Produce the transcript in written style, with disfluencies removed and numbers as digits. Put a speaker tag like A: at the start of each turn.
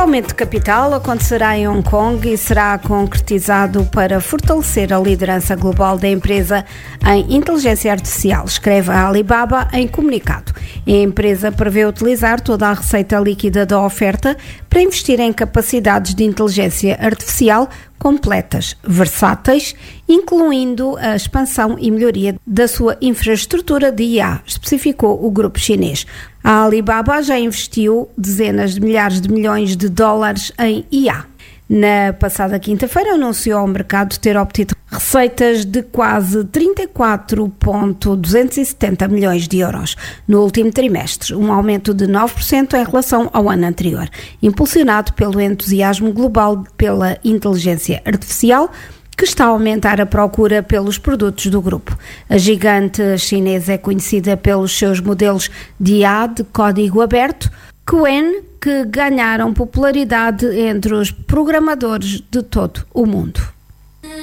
A: aumento de capital acontecerá em Hong Kong e será concretizado para fortalecer a liderança global da empresa em inteligência artificial, escreve a Alibaba em comunicado. A empresa prevê utilizar toda a receita líquida da oferta para investir em capacidades de inteligência artificial completas, versáteis, incluindo a expansão e melhoria da sua infraestrutura de IA, especificou o grupo chinês. A Alibaba já investiu dezenas de milhares de milhões de dólares em IA. Na passada quinta-feira anunciou ao mercado ter obtido receitas de quase 34,270 milhões de euros no último trimestre, um aumento de 9% em relação ao ano anterior, impulsionado pelo entusiasmo global pela inteligência artificial, que está a aumentar a procura pelos produtos do grupo. A gigante chinesa é conhecida pelos seus modelos de IA de código aberto, Qwen, que ganharam popularidade entre os programadores de todo o mundo.